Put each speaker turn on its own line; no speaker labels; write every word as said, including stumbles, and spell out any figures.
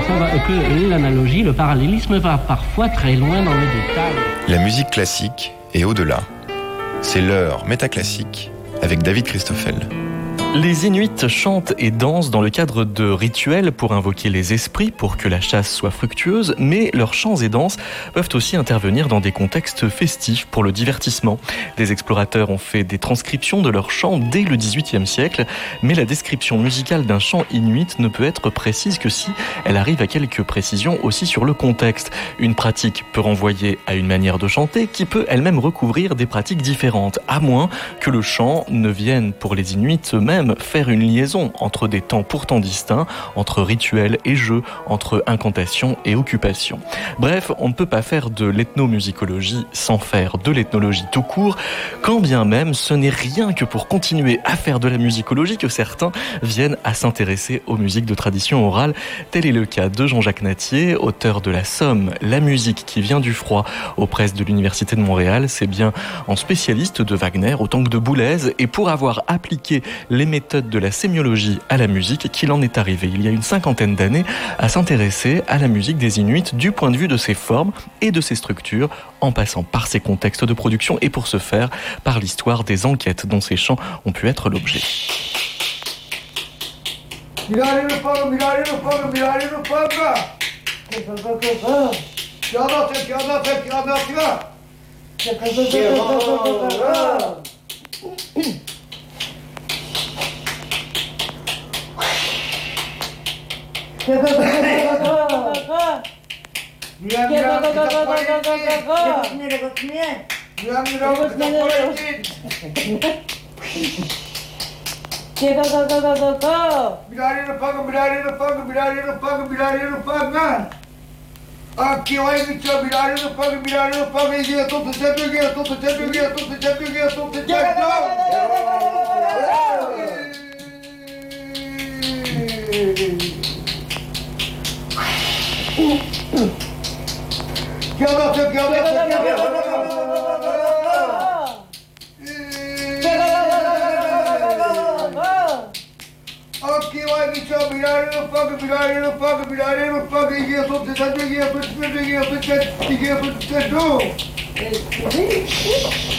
qu'on va, que l'analogie, le parallélisme va parfois très loin dans le détail.
La musique classique et au-delà. C'est l'heure métaclassique avec David Christoffel.
Les Inuits chantent et dansent dans le cadre de rituels pour invoquer les esprits, pour que la chasse soit fructueuse, mais leurs chants et danses peuvent aussi intervenir dans des contextes festifs pour le divertissement. Des explorateurs ont fait des transcriptions de leurs chants dès le dix-huitième siècle, mais la description musicale d'un chant inuit ne peut être précise que si elle arrive à quelques précisions aussi sur le contexte. Une pratique peut renvoyer à une manière de chanter qui peut elle-même recouvrir des pratiques différentes, à moins que le chant ne vienne pour les Inuits eux-mêmes faire une liaison entre des temps pourtant distincts, entre rituels et jeux, entre incantation et occupation. Bref, on ne peut pas faire de l'ethnomusicologie sans faire de l'ethnologie tout court, quand bien même ce n'est rien que pour continuer à faire de la musicologie que certains viennent à s'intéresser aux musiques de tradition orale. Tel est le cas de Jean-Jacques Natier, auteur de La Somme, la musique qui vient du froid aux presses de l'Université de Montréal. C'est bien en spécialiste de Wagner autant que de Boulez, et pour avoir appliqué les méthode de la sémiologie à la musique qu'il en est arrivé, il y a une cinquantaine d'années, à s'intéresser à la musique des Inuits du point de vue de ses formes et de ses structures, en passant par ses contextes de production et pour ce faire, par l'histoire des enquêtes dont ces chants ont pu être l'objet.
Mira, mira, mira, aqui vai me tirar virar no pago virar no pago e eu tô sempre eu tô sempre eu tô sempre eu tô sempre que anda que anda que aqui vai me tirar virar no pago virar no pago virar no pago e eu tô sempre eu tô sempre eu tô sempre eu tô sempre